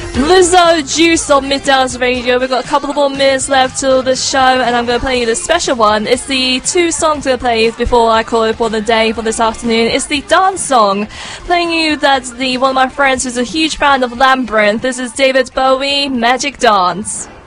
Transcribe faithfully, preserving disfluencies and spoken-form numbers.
Lizzo Juice on Midtown's Radio. We've got a couple of more minutes left till the show, and I'm going to play you the special one. It's the two songs I'm going to play before I call it for the day for this afternoon. It's the dance song. Playing you that's the one of my friends who's a huge fan of Labyrinth. This is David Bowie, Magic Dance.